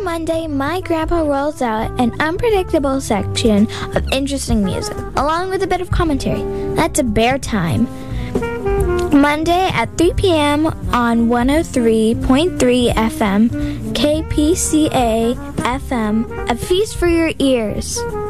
Monday, my grandpa rolls out an unpredictable section of interesting music, along with a bit of commentary. That's a bear time. Monday at 3 p.m. on 103.3 FM, KPCA FM, a feast for your ears.